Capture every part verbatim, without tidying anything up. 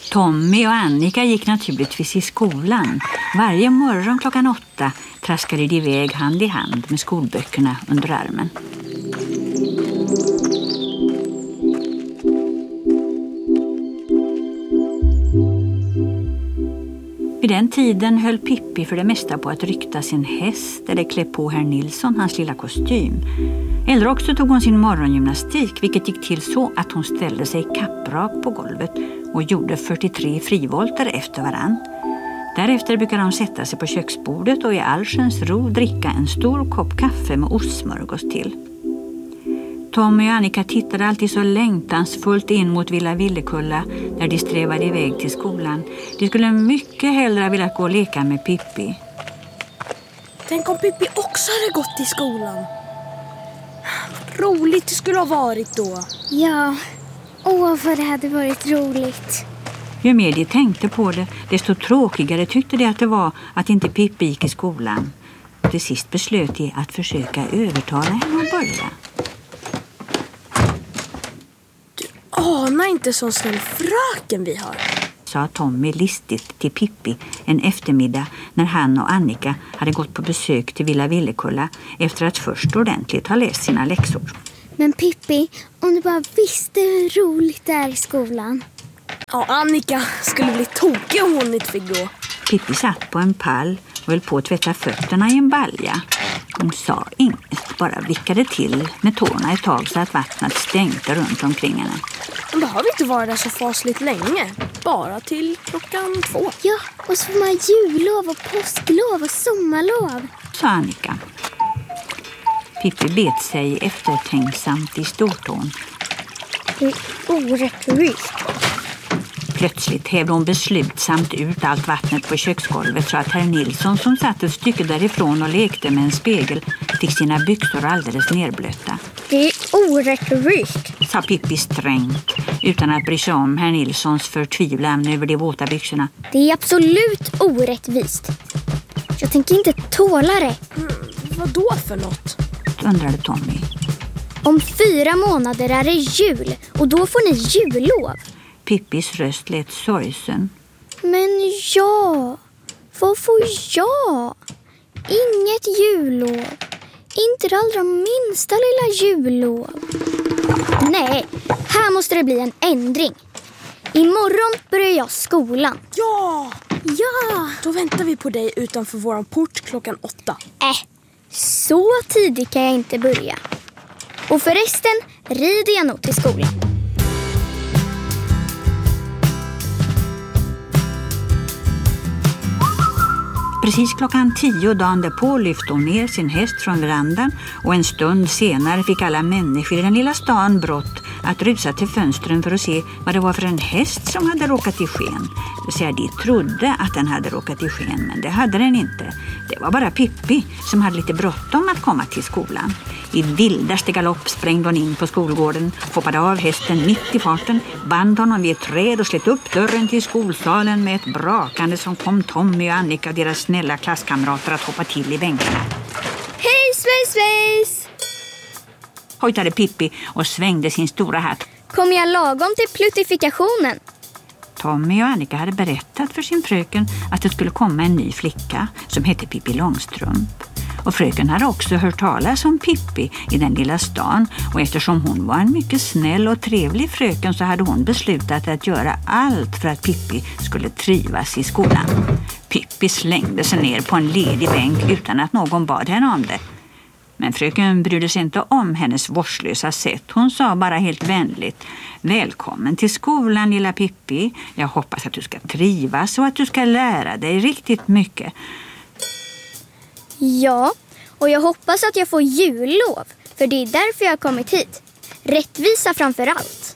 Tommy och Annika gick naturligtvis i skolan. Varje morgon klockan åtta traskade de iväg hand i hand med skolböckerna under armen. Vid den tiden höll Pippi för det mesta på att rykta sin häst eller klä på herr Nilsson hans lilla kostym. Eller också tog hon sin morgongymnastik, vilket gick till så att hon ställde sig kapprak på golvet och gjorde fyrtiotre frivolter efter varann. Därefter brukade hon sätta sig på köksbordet och i allsköns ro dricka en stor kopp kaffe med ostsmörgås till. Tommy och Annika tittade alltid så längtansfullt in mot Villa Villekulla när de strävade iväg till skolan. De skulle mycket hellre vilja gå och leka med Pippi. Tänk om Pippi också hade gått i skolan. Roligt det skulle ha varit då. Ja, åh vad det hade varit roligt. Ju mer de tänkte på det, desto tråkigare tyckte de att det var att inte Pippi gick i skolan. Till sist beslöt de att försöka övertala henne att börja. Ana inte så snäll fröken vi har, sa Tommy listigt till Pippi en eftermiddag när han och Annika hade gått på besök till Villa Villekulla efter att först ordentligt ha läst sina läxor. Men Pippi, om du bara visste hur roligt det är i skolan. Ja, Annika skulle bli tokig om hon inte fick gå. Pippi satt på en pall och höll på att tvätta fötterna i en balja. Hon sa inget, bara vickade till med tårna ett tag så att vattnet stänkte runt omkring henne. Man behöver inte vara där så fasligt länge. Bara till klockan två. Ja, och så får man jullov och påsklov och sommarlov, sa Annika. Pippi bet sig eftertänksamt i stortån. Det är orättvist. Plötsligt hävde hon beslutsamt ut allt vattnet på köksgolvet så att herr Nilsson som satt ett stycke därifrån och lekte med en spegel fick sina byxor alldeles nerblöta. Det är orättvist, sa Pippi strängt utan att bry sig om herr Nilssons förtvivlan över de våta byxorna. Det är absolut orättvist. Jag tänker inte tåla det. Mm, vad då för något? Undrade Tommy. Om fyra månader är det jul och då får ni jullov. Pippis röst lät sorgsen. Men ja, vad får jag? Inget jullov. Inte det allra minsta lilla jullov. Nej, här måste det bli en ändring. Imorgon börjar jag skolan. Ja! Ja! Då väntar vi på dig utanför våran port klockan åtta. Äh, så tidigt kan jag inte börja. Och förresten rider jag nog till skolan. Precis klockan tio dagen därpå lyfte hon ner sin häst från verandan och en stund senare fick alla människor i den lilla stan brått att rusa till fönstren för att se vad det var för en häst som hade råkat i sken. Det vill säga, de trodde att den hade råkat i sken, men det hade den inte. Det var bara Pippi som hade lite bråttom att komma till skolan. I vildaste galopp sprängde hon in på skolgården, hoppade av hästen mitt i farten, band honom vid ett träd och slet upp dörren till skolsalen med ett brakande som kom Tommy och Annika och deras snälla klasskamrater att hoppa till i bänkarna. Hej svejs svejs! Hojtade Pippi och svängde sin stora hatt. Kom jag lagom till plutifikationen? Tommy och Annika hade berättat för sin fröken att det skulle komma en ny flicka som hette Pippi Långstrump. Och fröken hade också hört talas om Pippi i den lilla stan, och eftersom hon var en mycket snäll och trevlig fröken så hade hon beslutat att göra allt för att Pippi skulle trivas i skolan. Pippi slängde sig ner på en ledig bänk utan att någon bad henne om det. Men fröken brydde sig inte om hennes vårdslösa sätt. Hon sa bara helt vänligt: välkommen till skolan, lilla Pippi. Jag hoppas att du ska trivas och att du ska lära dig riktigt mycket. Ja, och jag hoppas att jag får jullov, för det är därför jag har kommit hit. Rättvisa framför allt.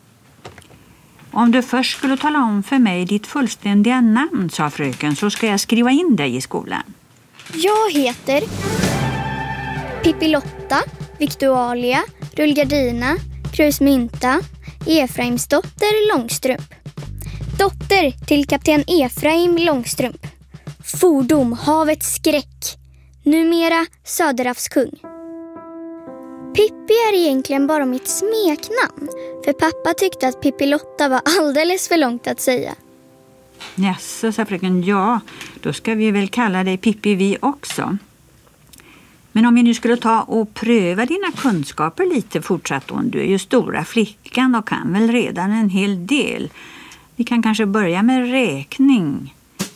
Om du först skulle tala om för mig ditt fullständiga namn, sa fröken, så ska jag skriva in dig i skolan. Jag heter Pippi Lotta, Victualia, Rullgardina, Krusmynta, Efraimsdotter Långstrump. Dotter till kapten Efraim Långstrump. Fordom havets skräck. Numera Söderhavskung. Pippi är egentligen bara mitt smeknamn. För pappa tyckte att Pippilotta var alldeles för långt att säga. Jaså, sa fröken, ja, då ska vi väl kalla dig Pippi vi också. Men om vi nu skulle ta och pröva dina kunskaper lite, fortsatte hon. Du är ju stora flickan och kan väl redan en hel del. Vi kan kanske börja med räkning.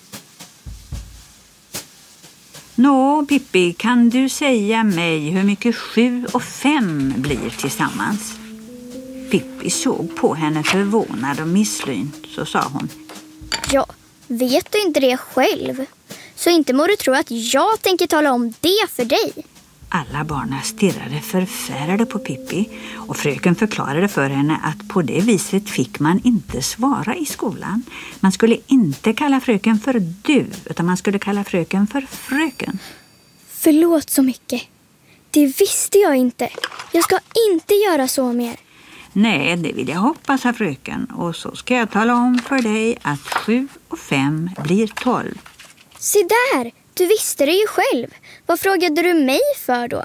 Nå, Pippi, kan du säga mig hur mycket sju och fem blir tillsammans? Pippi såg på henne förvånad och misslynt, så sa hon. Ja, vet du inte det själv? Så inte må du tro att jag tänker tala om det för dig. Alla barnen stirrade förfärade på Pippi och fröken förklarade för henne att på det viset fick man inte svara i skolan. Man skulle inte kalla fröken för du, utan man skulle kalla fröken för fröken. Förlåt så mycket. Det visste jag inte. Jag ska inte göra så mer. Nej, det vill jag hoppas, sa fröken. Och så ska jag tala om för dig att sju och fem blir tolv. Se där, du visste det ju själv. Vad frågade du mig för då?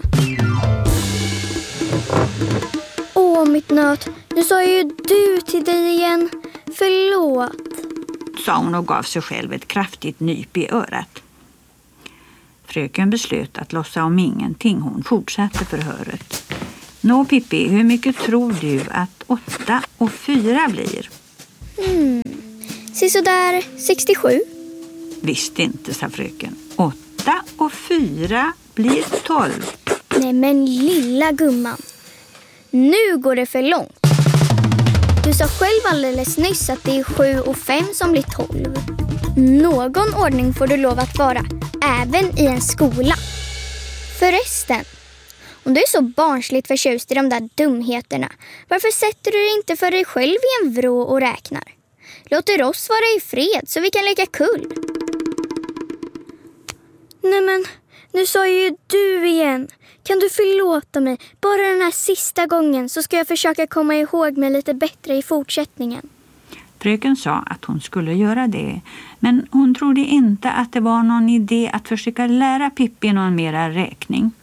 Åh, mitt nöt. Nu sa jag ju du till dig igen. Förlåt, sa hon och gav sig själv ett kraftigt nyp i örat. Fröken beslöt att låtsas om ingenting. Hon fortsatte förhöret. Nå, Pippi, hur mycket tror du att åtta och fyra blir? Hmm, se så där sextiosju. Visst inte, sa fröken. Åtta och fyra blir tolv. Nej men lilla gumman. Nu går det för långt. Du sa själv alldeles nyss att det är sju och fem som blir tolv. Någon ordning får du lov att vara, även i en skola. Förresten, om du är så barnsligt förtjust i de där dumheterna, varför sätter du dig inte för dig själv i en vrå och räknar? Låter oss vara i fred så vi kan leka kull. Nej men, nu sa jag ju du igen. Kan du förlåta mig? Bara den här sista gången så ska jag försöka komma ihåg mig lite bättre i fortsättningen. Fröken sa att hon skulle göra det, men hon trodde inte att det var någon idé att försöka lära Pippi någon mera räkning.